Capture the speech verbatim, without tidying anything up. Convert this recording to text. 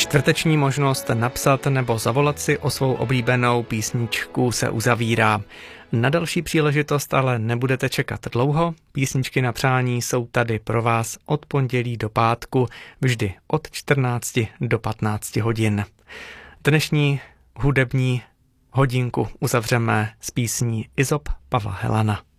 Čtvrteční možnost napsat nebo zavolat si o svou oblíbenou písničku se uzavírá. Na další příležitost ale nebudete čekat dlouho. Písničky na přání jsou tady pro vás od pondělí do pátku, vždy od čtrnácti do patnácti hodin. Dnešní hudební hodinku uzavřeme s písní Izop Pavla Helana.